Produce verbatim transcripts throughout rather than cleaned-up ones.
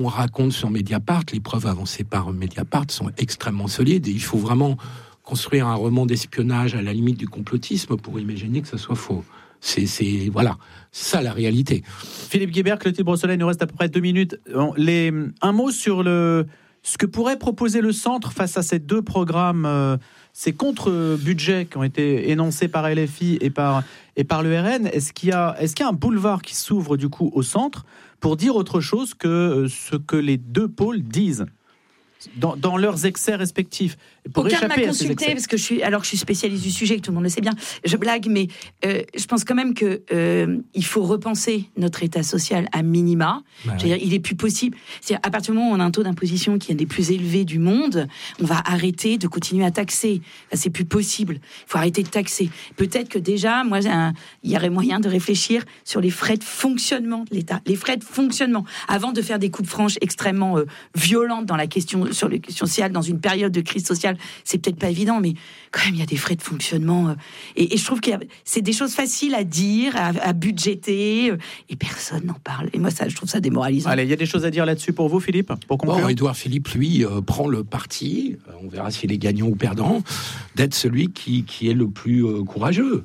On raconte sur Mediapart, les preuves avancées par Mediapart sont extrêmement solides et il faut vraiment construire un roman d'espionnage à la limite du complotisme pour imaginer que ça soit faux. C'est, c'est voilà, c'est ça la réalité. Philippe Guibert, Clotilde Brossolet, il nous reste à peu près deux minutes. Les, un mot sur le, ce que pourrait proposer le centre face à ces deux programmes, euh, ces contre-budgets qui ont été énoncés par L F I et par, et par l'E R N. Est-ce qu'il y a, est-ce qu'il y a un boulevard qui s'ouvre du coup au centre pour dire autre chose que euh, ce que les deux pôles disent Dans, dans leurs excès respectifs. Pour Aucun m'a consulté, parce que je suis, alors que je suis spécialiste du sujet, que tout le monde le sait bien, je blague, mais euh, je pense quand même qu'il euh, faut repenser notre État social à minima. Bah Je veux ouais. dire, il est plus possible. C'est-à-dire, à partir du moment où on a un taux d'imposition qui est un des plus élevés du monde, on va arrêter de continuer à taxer. Là, c'est plus possible. Il faut arrêter de taxer. Peut-être que déjà, moi, un, il y aurait moyen de réfléchir sur les frais de fonctionnement de l'État. Les frais de fonctionnement. Avant de faire des coupes franches extrêmement euh, violentes dans la question sur les questions sociales, dans une période de crise sociale, c'est peut-être pas évident, mais quand même, il y a des frais de fonctionnement. Et, et je trouve que c'est des choses faciles à dire, à, à budgéter, et personne n'en parle. Et moi, ça, je trouve ça démoralisant. Allez, il y a des choses à dire là-dessus pour vous, Philippe, pour conclure. Bon, Édouard Philippe, lui, euh, prend le parti, euh, on verra s'il est gagnant ou perdant, d'être celui qui, qui est le plus euh, courageux.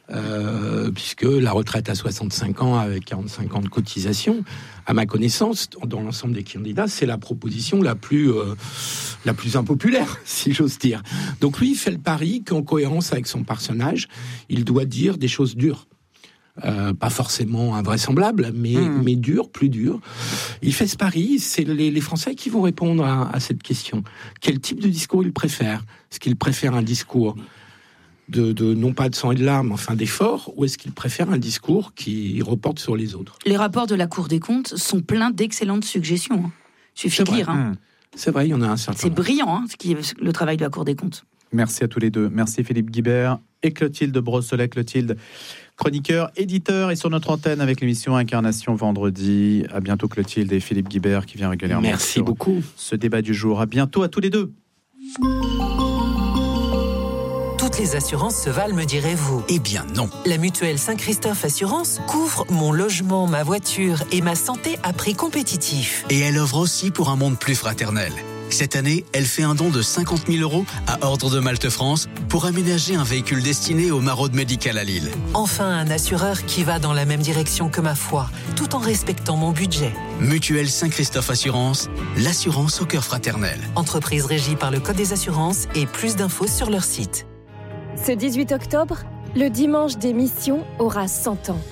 Euh, puisque la retraite à soixante-cinq ans avec quarante-cinq ans de cotisation, à ma connaissance, dans l'ensemble des candidats, c'est la proposition la plus euh, la plus impopulaire, si j'ose dire. Donc lui, il fait le pari qu'en cohérence avec son personnage, il doit dire des choses dures. Euh, pas forcément invraisemblables, mais, mmh. mais dures, plus dures. Il fait ce pari, c'est les, les Français qui vont répondre à, à cette question. Quel type de discours ils préfèrent ? Est-ce qu'ils préfèrent un discours De, de, non pas de sang et de larmes, enfin d'efforts, ou est-ce qu'il préfère un discours qui reporte sur les autres ? Les rapports de la Cour des comptes sont pleins d'excellentes suggestions. Hein. Suffit de lire. Hein. C'est vrai, il y en a un certain. C'est brillant, hein, ce qui est le travail de la Cour des comptes. Merci à tous les deux. Merci Philippe Guibert et Clotilde Brossolet. Clotilde, chroniqueur, éditeur, et sur notre antenne avec l'émission Incarnation vendredi. À bientôt Clotilde et Philippe Guibert qui vient régulièrement. Merci beaucoup. Ce débat du jour. À bientôt à tous les deux. Toutes les assurances se valent, me direz-vous. Eh bien non. La mutuelle Saint-Christophe Assurance couvre mon logement, ma voiture et ma santé à prix compétitif. Et elle offre aussi pour un monde plus fraternel. Cette année, elle fait un don de cinquante mille euros à Ordre de Malte France pour aménager un véhicule destiné au maraude médical à Lille. Enfin, un assureur qui va dans la même direction que ma foi, tout en respectant mon budget. Mutuelle Saint-Christophe Assurance, l'assurance au cœur fraternel. Entreprise régie par le Code des assurances et plus d'infos sur leur site. Ce dix-huit octobre, le dimanche des missions aura cent ans.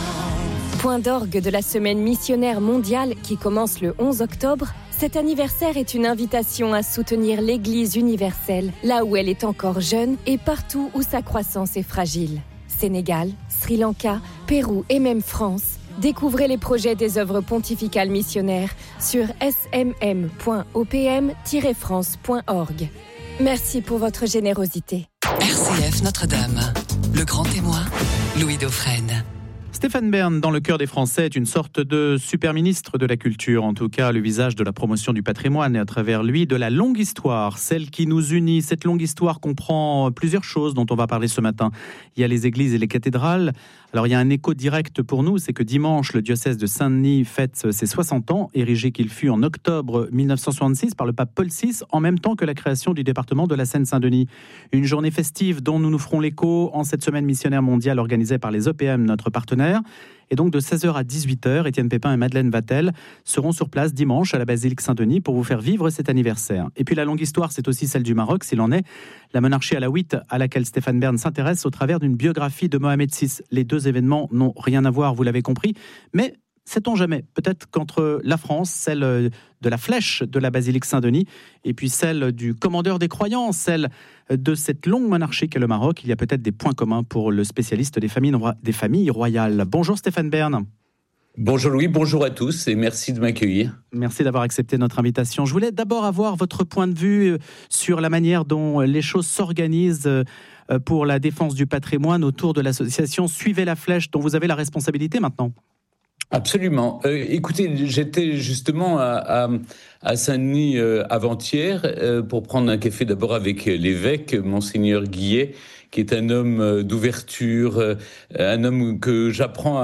Point d'orgue de la semaine missionnaire mondiale qui commence le onze octobre, cet anniversaire est une invitation à soutenir l'Église universelle, là où elle est encore jeune et partout où sa croissance est fragile. Sénégal, Sri Lanka, Pérou et même France. Découvrez les projets des œuvres pontificales missionnaires sur s m m point o p m tiret france point org. Merci pour votre générosité. R C F Notre-Dame, le grand témoin, Louis Dauphren. Stéphane Bern, dans le cœur des Français, est une sorte de super ministre de la culture, en tout cas le visage de la promotion du patrimoine et à travers lui de la longue histoire, celle qui nous unit. Cette longue histoire comprend plusieurs choses dont on va parler ce matin. Il y a les églises et les cathédrales. Alors il y a un écho direct pour nous, c'est que dimanche, le diocèse de Saint-Denis fête ses soixante ans, érigé qu'il fut en octobre dix-neuf cent soixante-six par le pape Paul six, en même temps que la création du département de la Seine-Saint-Denis. Une journée festive dont nous nous ferons l'écho en cette semaine missionnaire mondiale organisée par les E P M, notre partenaire. Et donc de seize heures à dix-huit heures, Étienne Pépin et Madeleine Vatel seront sur place dimanche à la basilique Saint-Denis pour vous faire vivre cet anniversaire. Et puis la longue histoire, c'est aussi celle du Maroc, s'il en est. La monarchie alawite à laquelle Stéphane Bern s'intéresse au travers d'une biographie de Mohamed six. Les deux événements n'ont rien à voir, vous l'avez compris, mais sait-on jamais, peut-être qu'entre la France, celle de la flèche de la basilique Saint-Denis, et puis celle du commandeur des croyants, celle de cette longue monarchie qu'est le Maroc, il y a peut-être des points communs pour le spécialiste des familles, des familles royales. Bonjour Stéphane Bern. Bonjour Louis, bonjour à tous et merci de m'accueillir. Merci d'avoir accepté notre invitation. Je voulais d'abord avoir votre point de vue sur la manière dont les choses s'organisent pour la défense du patrimoine autour de l'association Suivez la Flèche, dont vous avez la responsabilité maintenant. Absolument. Euh, écoutez, j'étais justement à, à, à Saint-Denis euh, avant-hier euh, pour prendre un café d'abord avec l'évêque, Monseigneur Guillet, qui est un homme euh, d'ouverture, euh, un homme que j'apprends à,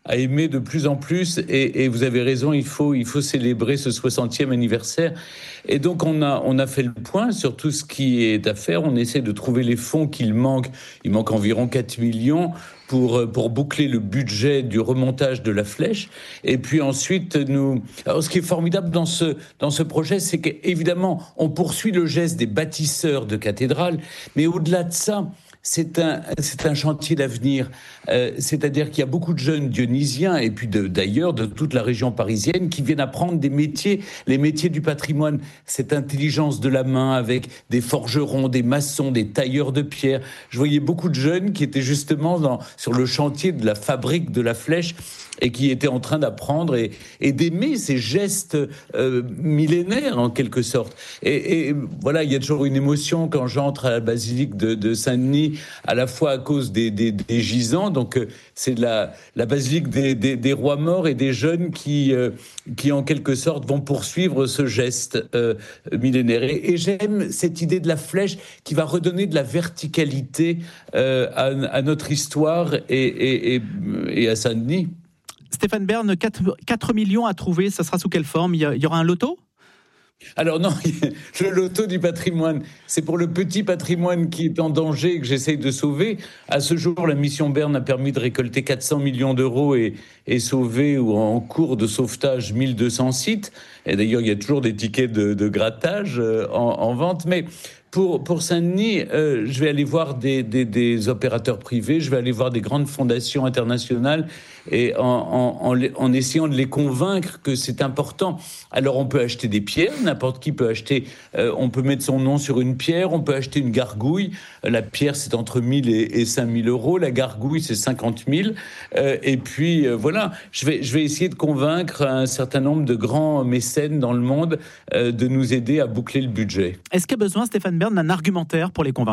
à aimer de plus en plus. Et, et vous avez raison, il faut, il faut célébrer ce soixantième anniversaire. Et donc, on a, on a fait le point sur tout ce qui est à faire. On essaie de trouver les fonds qu'il manque. Il manque environ quatre millions pour, pour boucler le budget du remontage de la flèche. Et puis ensuite, nous... Alors, ce qui est formidable dans ce, dans ce projet, c'est qu'évidemment, on poursuit le geste des bâtisseurs de cathédrales, mais au-delà de ça, c'est un, c'est un chantier d'avenir. Euh, c'est-à-dire qu'il y a beaucoup de jeunes dionysiens, et puis de, d'ailleurs de toute la région parisienne, qui viennent apprendre des métiers, les métiers du patrimoine, cette intelligence de la main avec des forgerons, des maçons, des tailleurs de pierre. Je voyais beaucoup de jeunes qui étaient justement dans, sur le chantier de la fabrique de la flèche et qui étaient en train d'apprendre et, et d'aimer ces gestes euh, millénaires en quelque sorte. Et, et voilà, il y a toujours une émotion quand j'entre à la basilique de, de Saint-Denis, à la fois à cause des, des, des gisants, donc euh, c'est la, la basilique des, des, des rois morts et des jeunes qui, euh, qui en quelque sorte vont poursuivre ce geste euh, millénaire. Et, et j'aime cette idée de la flèche qui va redonner de la verticalité euh, à, à notre histoire et, et, et, et à Saint-Denis. Stéphane Bern, quatre millions à trouver, ça sera sous quelle forme ? Il y aura un loto ? Alors non, le loto du patrimoine, c'est pour le petit patrimoine qui est en danger et que j'essaye de sauver. À ce jour, la mission Bern a permis de récolter quatre cents millions d'euros et, et sauver ou en cours de sauvetage mille deux cents sites. Et d'ailleurs, il y a toujours des tickets de, de grattage en, en vente. Mais pour, pour Saint-Denis, euh, je vais aller voir des, des, des opérateurs privés, je vais aller voir des grandes fondations internationales et en, en, en, en essayant de les convaincre que c'est important. Alors on peut acheter des pierres, n'importe qui peut acheter, euh, on peut mettre son nom sur une pierre, on peut acheter une gargouille. La pierre, c'est entre mille et cinq mille euros, la gargouille, c'est cinquante mille. Euh, et puis euh, voilà, je vais, je vais essayer de convaincre un certain nombre de grands mécènes dans le monde euh, de nous aider à boucler le budget. Est-ce qu'il y a besoin, Stéphane Bern, d'un argumentaire pour les convaincre ?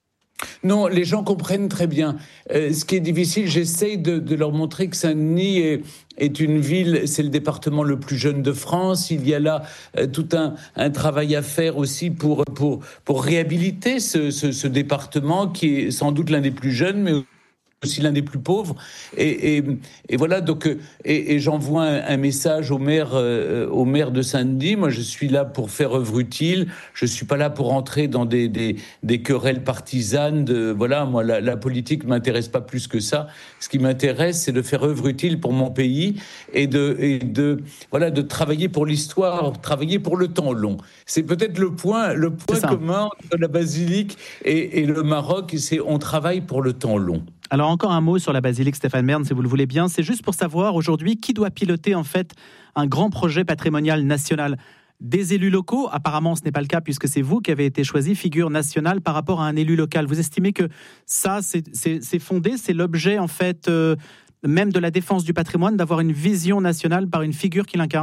Non, les gens comprennent très bien. Euh, ce qui est difficile, j'essaye de, de leur montrer que Saint-Denis est, est une ville, c'est le département le plus jeune de France. Il y a là euh, tout un, un travail à faire aussi pour, pour, pour réhabiliter ce, ce, ce département qui est sans doute l'un des plus jeunes, mais aussi l'un des plus pauvres. Et, et, et voilà, donc, et, et j'envoie un, un message au maire, euh, au maire de Saint-Denis. Moi, je suis là pour faire œuvre utile. Je suis pas là pour entrer dans des, des, des querelles partisanes. De, voilà, moi, la, la politique m'intéresse pas plus que ça. Ce qui m'intéresse, c'est de faire œuvre utile pour mon pays et de, et de, voilà, de travailler pour l'histoire, travailler pour le temps long. C'est peut-être le point, le point commun entre la basilique et, et le Maroc, c'est on travaille pour le temps long. Alors encore un mot sur la basilique, Stéphane Bern, si vous le voulez bien. C'est juste pour savoir aujourd'hui qui doit piloter en fait un grand projet patrimonial national. Des élus locaux, apparemment ce n'est pas le cas puisque c'est vous qui avez été choisi figure nationale par rapport à un élu local. Vous estimez que ça c'est, c'est, c'est fondé, c'est l'objet en fait euh, même de la défense du patrimoine, d'avoir une vision nationale par une figure qui l'incarne ?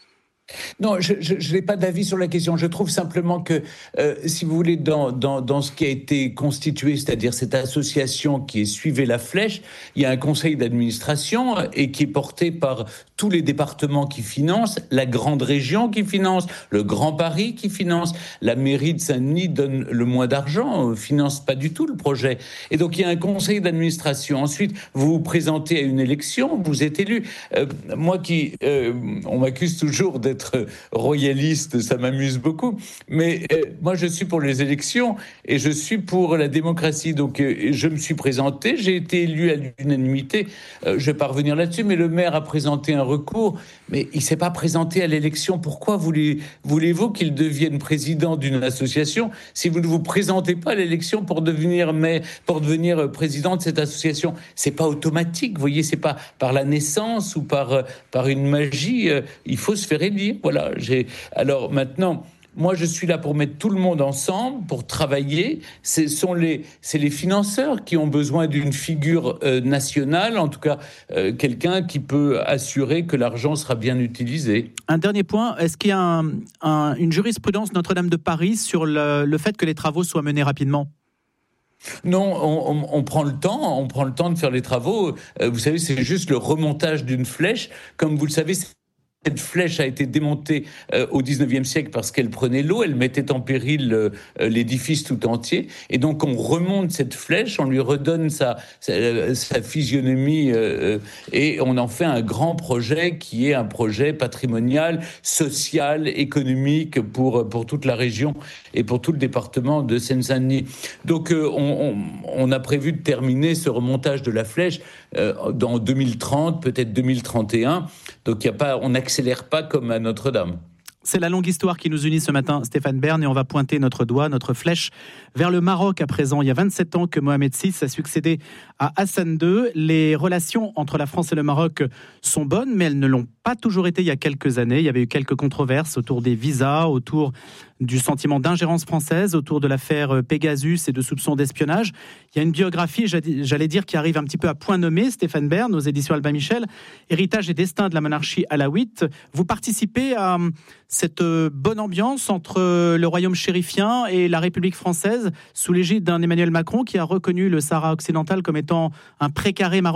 Non, je, je, je n'ai pas d'avis sur la question. Je trouve simplement que, euh, si vous voulez, dans, dans, dans ce qui a été constitué, c'est-à-dire cette association qui est Suivez la Flèche, il y a un conseil d'administration et qui est porté par tous les départements qui financent, la grande région qui finance, le Grand Paris qui finance, la mairie de Saint-Denis donne le moins d'argent, finance pas du tout le projet. Et donc, il y a un conseil d'administration. Ensuite, vous vous présentez à une élection, vous êtes élu. Euh, moi qui, euh, on m'accuse toujours d'être être royaliste, ça m'amuse beaucoup. Mais euh, moi, je suis pour les élections et je suis pour la démocratie. Donc, euh, je me suis présenté, j'ai été élu à l'unanimité. Euh, je vais pas revenir là-dessus, mais le maire a présenté un recours, mais il s'est pas présenté à l'élection. Pourquoi voulez, voulez-vous qu'il devienne président d'une association si vous ne vous présentez pas à l'élection pour devenir maire, pour devenir président de cette association? C'est pas automatique, vous voyez, c'est pas par la naissance ou par, par une magie. Euh, il faut se faire élire. Voilà, j'ai... Alors maintenant, moi je suis là pour mettre tout le monde ensemble, pour travailler. Ce sont les, c'est les financeurs qui ont besoin d'une figure euh, nationale, en tout cas euh, quelqu'un qui peut assurer que l'argent sera bien utilisé. Un dernier point, est-ce qu'il y a un, un, une jurisprudence Notre-Dame de Paris sur le, le fait que les travaux soient menés rapidement ? Non, on, on, on prend le temps, on prend le temps de faire les travaux. Euh, vous savez, c'est juste le remontage d'une flèche. Comme vous le savez, c'est Cette flèche a été démontée euh, au dix-neuvième siècle parce qu'elle prenait l'eau, elle mettait en péril euh, l'édifice tout entier. Et donc on remonte cette flèche, on lui redonne sa, sa, sa physionomie euh, et on en fait un grand projet qui est un projet patrimonial, social, économique pour, pour toute la région et pour tout le département de Seine-Saint-Denis. Donc euh, on, on, on a prévu de terminer ce remontage de la flèche euh, dans deux mille trente, peut-être deux mille trente et un. Donc y a pas, on n'accélère pas comme à Notre-Dame. C'est la longue histoire qui nous unit ce matin, Stéphane Bern, et on va pointer notre doigt, notre flèche vers le Maroc à présent. Il y a vingt-sept ans que Mohamed six a succédé à Hassan deux. Les relations entre la France et le Maroc sont bonnes, mais elles ne l'ont pas toujours été il y a quelques années. Il y avait eu quelques controverses autour des visas, autour du sentiment d'ingérence française, autour de l'affaire Pegasus et de soupçons d'espionnage. Il y a une biographie, j'allais dire, qui arrive un petit peu à point nommé, Stéphane Bern, aux éditions Albin Michel, Héritage et destin de la monarchie alawite. Vous participez à cette bonne ambiance entre le royaume chérifien et la République française, sous l'égide d'un Emmanuel Macron qui a reconnu le Sahara occidental comme étant un précaré marocain ?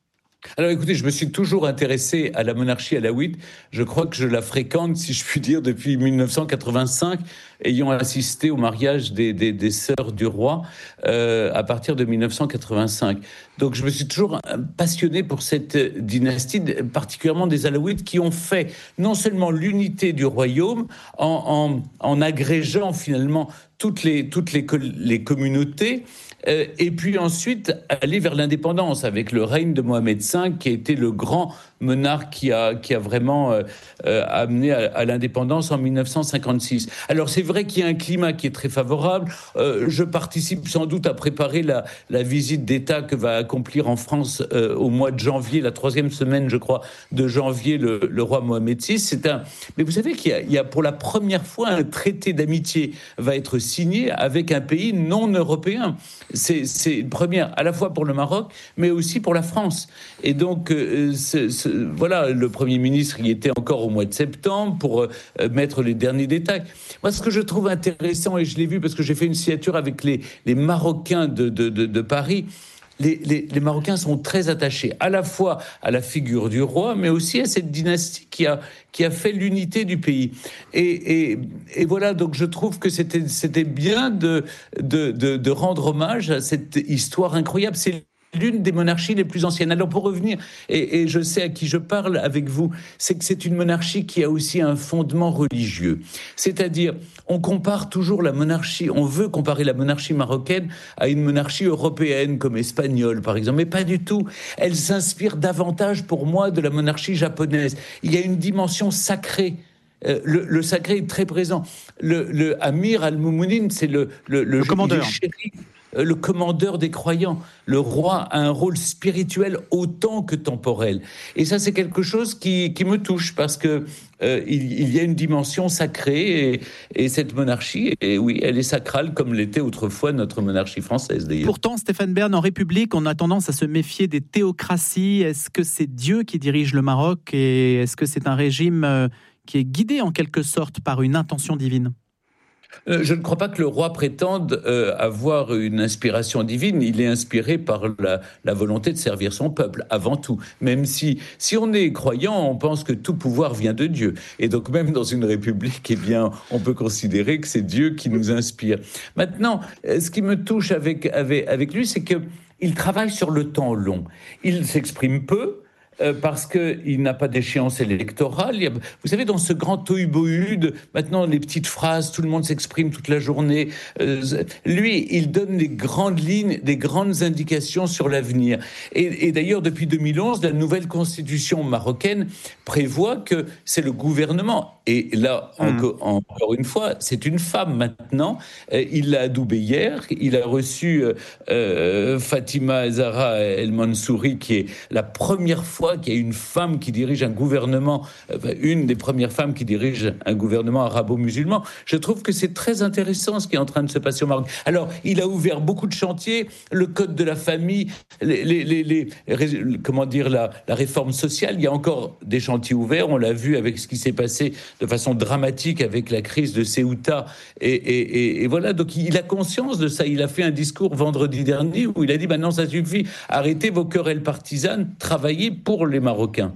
Alors écoutez, je me suis toujours intéressé à la monarchie alawite. Je crois que je la fréquente, si je puis dire, depuis dix-neuf cent quatre-vingt-cinq, ayant assisté au mariage des, des, des sœurs du roi euh, à partir de dix-neuf cent quatre-vingt-cinq. Donc je me suis toujours passionné pour cette dynastie, particulièrement des Alaouites, qui ont fait non seulement l'unité du royaume en, en, en agrégeant finalement toutes les, toutes les, les communautés, Euh, et puis ensuite aller vers l'indépendance avec le règne de Mohamed cinq qui a été le grand monarque qui a, qui a vraiment euh, euh, amené à, à l'indépendance en dix-neuf cent cinquante-six. Alors c'est vrai qu'il y a un climat qui est très favorable. Euh, je participe sans doute à préparer la, la visite d'État que va accomplir en France euh, au mois de janvier, la troisième semaine je crois de janvier, le, le roi Mohamed six. C'est un... Mais vous savez qu'il y a, il y a pour la première fois un traité d'amitié va être signé avec un pays non européen. C'est, c'est une première à la fois pour le Maroc, mais aussi pour la France. Et donc, euh, c'est, c'est, voilà, le Premier ministre y était encore au mois de septembre pour euh, mettre les derniers détails. Moi, ce que je trouve intéressant, et je l'ai vu parce que j'ai fait une signature avec les, les Marocains de, de, de, de Paris, Les, les, les Marocains sont très attachés à la fois à la figure du roi, mais aussi à cette dynastie qui a, qui a fait l'unité du pays. Et, et, et voilà, donc je trouve que c'était, c'était bien de, de, de, de rendre hommage à cette histoire incroyable. C'est l'une des monarchies les plus anciennes. Alors pour revenir, et, et je sais à qui je parle avec vous, c'est que c'est une monarchie qui a aussi un fondement religieux. C'est-à-dire, on compare toujours la monarchie, on veut comparer la monarchie marocaine à une monarchie européenne comme espagnole par exemple, mais pas du tout. Elle s'inspire davantage pour moi de la monarchie japonaise. Il y a une dimension sacrée. Euh, le, le sacré est très présent. Le, le Amir al-Moumounine, c'est le, le, le, le commandeur. Chéri, le commandeur des croyants. Le roi a un rôle spirituel autant que temporel. Et ça, c'est quelque chose qui, qui me touche parce que euh, il, il y a une dimension sacrée et, et cette monarchie, et oui, elle est sacrale comme l'était autrefois notre monarchie française d'ailleurs. Pourtant, Stéphane Bern, en République, on a tendance à se méfier des théocraties. Est-ce que c'est Dieu qui dirige le Maroc et est-ce que c'est un régime euh, qui est guidé en quelque sorte par une intention divine ? Euh, je ne crois pas que le roi prétende euh, avoir une inspiration divine. Il est inspiré par la, la volonté de servir son peuple, avant tout. Même si, si on est croyant, on pense que tout pouvoir vient de Dieu. Et donc même dans une république, eh bien, on peut considérer que c'est Dieu qui nous inspire. Maintenant, ce qui me touche avec, avec, avec lui, c'est qu'il travaille sur le temps long. Il s'exprime peu, Euh, parce qu'il n'a pas d'échéance électorale. Il y a, vous savez, dans ce grand tohu-bohu de maintenant les petites phrases, tout le monde s'exprime toute la journée. Euh, lui, il donne des grandes lignes, des grandes indications sur l'avenir. Et, et d'ailleurs, depuis deux mille onze, la nouvelle constitution marocaine prévoit que c'est le gouvernement. Et là, mmh. encore, encore une fois, c'est une femme maintenant. Euh, il l'a adoubé hier. Il a reçu euh, euh, Fatima Zahra El Mansouri, qui est la première fois qu'il y a une femme qui dirige un gouvernement, enfin, une des premières femmes qui dirige un gouvernement arabo-musulman. Je trouve que c'est très intéressant ce qui est en train de se passer au Maroc. Alors, il a ouvert beaucoup de chantiers, le code de la famille, les, les, les, les, comment dire, la, la réforme sociale. Il y a encore des chantiers ouverts. On l'a vu avec ce qui s'est passé de façon dramatique avec la crise de Ceuta. Et, et, et, et voilà, donc il a conscience de ça. Il a fait un discours vendredi dernier où il a dit, maintenant ça suffit, arrêtez vos querelles partisanes, travaillez pour les Marocains.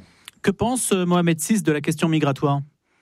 Que pense Mohamed six de la question migratoire ?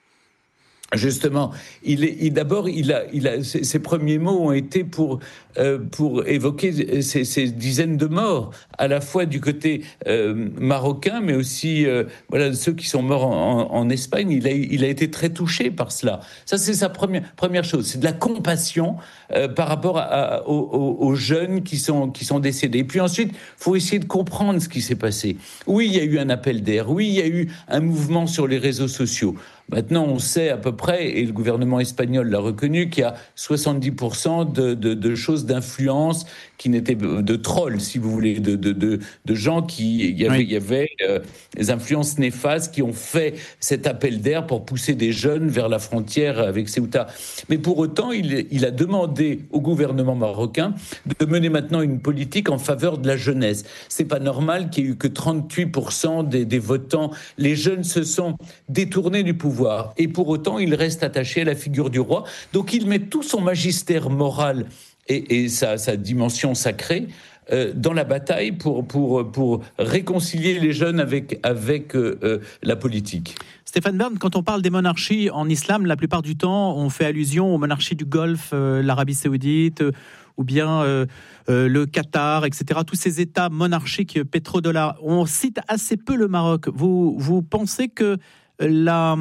Justement, il est, il, d'abord, il a, il a, ses, ses premiers mots ont été pour, euh, pour évoquer ces, ces dizaines de morts, à la fois du côté euh, marocain, mais aussi euh, voilà, ceux qui sont morts en, en, en Espagne. Il a, il a été très touché par cela. Ça, c'est sa première, première chose. C'est de la compassion euh, par rapport à, à, aux, aux jeunes qui sont, qui sont décédés. Et puis ensuite, il faut essayer de comprendre ce qui s'est passé. Oui, il y a eu un appel d'air. Oui, il y a eu un mouvement sur les réseaux sociaux. Maintenant, on sait à peu près, et le gouvernement espagnol l'a reconnu, qu'il y a soixante-dix pour cent de, de, de choses d'influence qui n'étaient de trolls, si vous voulez, de, de, de, de gens qui... Il y avait, oui. il y avait euh, des influences néfastes qui ont fait cet appel d'air pour pousser des jeunes vers la frontière avec Ceuta. Mais pour autant, il, il a demandé au gouvernement marocain de mener maintenant une politique en faveur de la jeunesse. C'est pas normal qu'il y ait eu que trente-huit pour cent des, des votants. Les jeunes se sont détournés du pouvoir. Et pour autant, il reste attaché à la figure du roi. Donc, il met tout son magistère moral et, et sa, sa dimension sacrée euh, dans la bataille pour, pour, pour réconcilier les jeunes avec, avec euh, la politique. Stéphane Bern, quand on parle des monarchies en islam, la plupart du temps, on fait allusion aux monarchies du Golfe, euh, l'Arabie Saoudite, euh, ou bien euh, euh, le Qatar, et cetera. Tous ces États monarchiques pétrodollars. On cite assez peu le Maroc. Vous, vous pensez que La,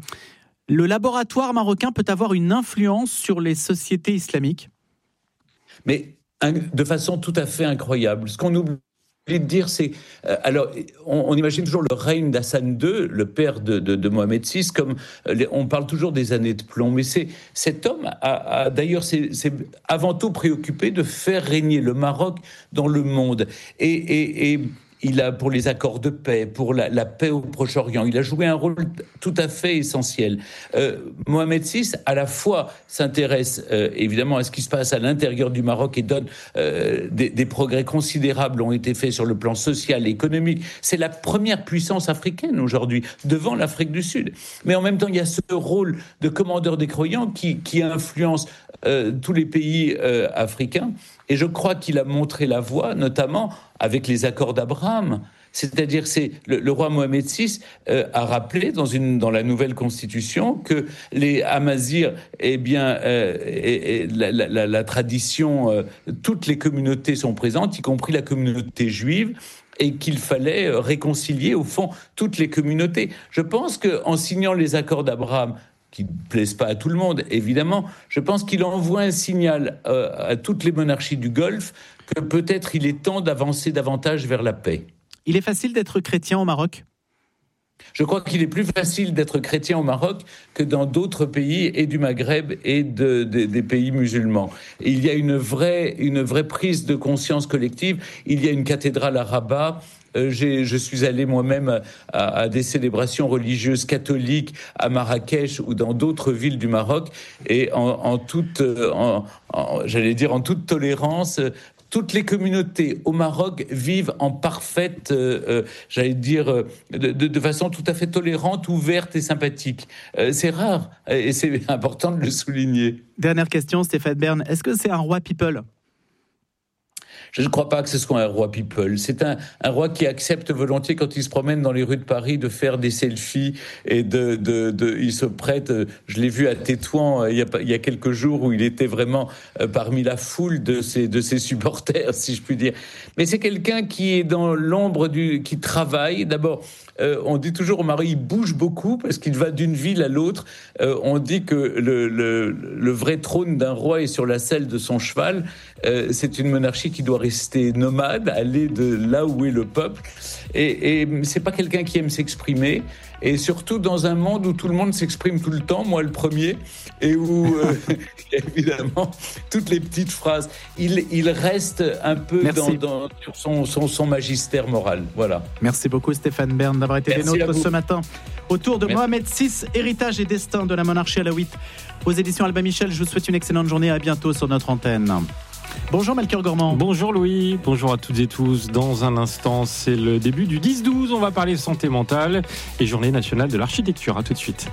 le laboratoire marocain peut avoir une influence sur les sociétés islamiques ? Mais de façon tout à fait incroyable. Ce qu'on oublie de dire, c'est... Euh, alors, on, on imagine toujours le règne d'Hassan deux, le père de, de, de Mohamed six, comme... Les, on parle toujours des années de plomb, mais c'est, cet homme, a, a, d'ailleurs, c'est, c'est avant tout préoccupé de faire régner le Maroc dans le monde. Et... et, et il a, pour les accords de paix, pour la, la paix au Proche-Orient, il a joué un rôle tout à fait essentiel. Euh, Mohamed six, à la fois, s'intéresse euh, évidemment à ce qui se passe à l'intérieur du Maroc et donne euh, des, des progrès considérables ont été faits sur le plan social et économique. C'est la première puissance africaine aujourd'hui, devant l'Afrique du Sud. Mais en même temps, il y a ce rôle de commandeur des croyants qui, qui influence euh, tous les pays euh, africains. Et je crois qu'il a montré la voie, notamment avec les accords d'Abraham. C'est-à-dire, c'est le, le roi Mohamed six euh, a rappelé dans, une, dans la nouvelle constitution que les Amazirs, eh bien, euh, et, et la, la, la tradition, euh, toutes les communautés sont présentes, y compris la communauté juive, et qu'il fallait réconcilier, au fond, toutes les communautés. Je pense qu'en signant les accords d'Abraham, qui ne plaisent pas à tout le monde, évidemment, je pense qu'il envoie un signal euh, à toutes les monarchies du Golfe que peut-être il est temps d'avancer davantage vers la paix. Il est facile d'être chrétien au Maroc ? Je crois qu'il est plus facile d'être chrétien au Maroc que dans d'autres pays, et du Maghreb et de, de, des pays musulmans. Et il y a une vraie, une vraie prise de conscience collective. Il y a une cathédrale à Rabat. Euh, j'ai, je suis allé moi-même à, à des célébrations religieuses catholiques à Marrakech ou dans d'autres villes du Maroc, et en, en toute, en, en, j'allais dire en toute tolérance. Toutes les communautés au Maroc vivent en parfaite, euh, euh, j'allais dire, euh, de, de, de façon tout à fait tolérante, ouverte et sympathique. Euh, c'est rare, et c'est important de le souligner. Dernière question, Stéphane Bern. Est-ce que c'est un roi people ? Je ne crois pas que ce soit un roi people. C'est un, un roi qui accepte volontiers, quand il se promène dans les rues de Paris, de faire des selfies et de, de, de il se prête. Je l'ai vu à Tétouan il y a, il y a quelques jours où il était vraiment parmi la foule de ses, de ses supporters, si je puis dire. Mais c'est quelqu'un qui est dans l'ombre du, qui travaille. D'abord, euh, on dit toujours au Maroc, il bouge beaucoup parce qu'il va d'une ville à l'autre. Euh, on dit que le, le, le vrai trône d'un roi est sur la selle de son cheval. Euh, c'est une monarchie qui doit rester nomade, aller de là où est le peuple. Et, et c'est pas quelqu'un qui aime s'exprimer. Et surtout dans un monde où tout le monde s'exprime tout le temps, moi le premier, et où euh, évidemment toutes les petites phrases. Il, il reste un peu dans, dans, sur son, son, son magistère moral. Voilà. Merci beaucoup Stéphane Bern d'avoir été Merci des nôtres ce matin. Autour de Merci. Mohamed six, héritage et destin de la monarchie alaouite. Aux éditions Albin Michel, je vous souhaite une excellente journée. À bientôt sur notre antenne. Bonjour Melchior Gormand. Bonjour Louis, bonjour à toutes et tous. Dans un instant, c'est le début du dix douze. On va parler santé mentale et journée nationale de l'architecture. À tout de suite.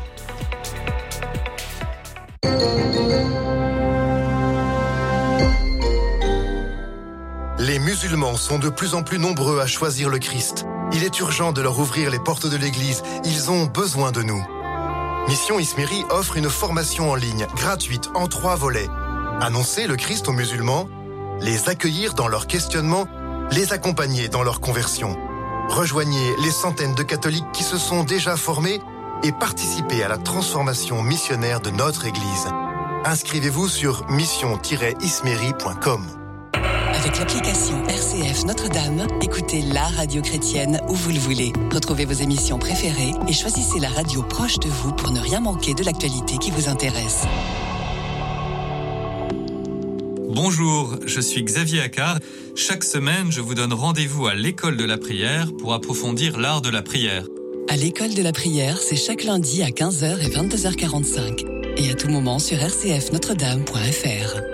Les musulmans sont de plus en plus nombreux à choisir le Christ. Il est urgent de leur ouvrir les portes de l'église. Ils ont besoin de nous. Mission Ismiri offre une formation en ligne gratuite en trois volets. Annoncer le Christ aux musulmans, les accueillir dans leur questionnement, les accompagner dans leur conversion. Rejoignez les centaines de catholiques qui se sont déjà formés et participez à la transformation missionnaire de notre Église. Inscrivez-vous sur mission tiret ismeri point com. Avec l'application R C F Notre-Dame, écoutez la radio chrétienne où vous le voulez. Retrouvez vos émissions préférées et choisissez la radio proche de vous pour ne rien manquer de l'actualité qui vous intéresse. Bonjour, je suis Xavier Accard. Chaque semaine, je vous donne rendez-vous à l'école de la prière pour approfondir l'art de la prière. À l'école de la prière, c'est chaque lundi à quinze heures et vingt-deux heures quarante-cinq. Et à tout moment sur r c f notre dame point f r.